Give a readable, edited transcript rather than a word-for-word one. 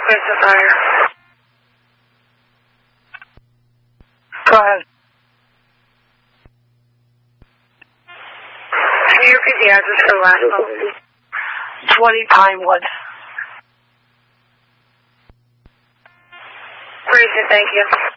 Where's the fire? Go ahead. Can you repeat the address for the last policy? 20 Pinewood. Great, thank you.